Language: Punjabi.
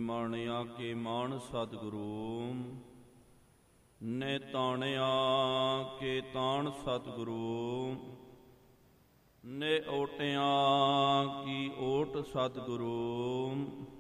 ਮਾਣਿਆ ਕੇ ਮਾਣ ਸਤਿਗੁਰੂ। ਨੇ ਤਾਣਿਆ ਕੇ ਤਾਣ ਸਤਿਗੁਰੂ। ਨੇ ਓਟਿਆ ਕੀ ਓਟ ਸਤਿਗੁਰੂ।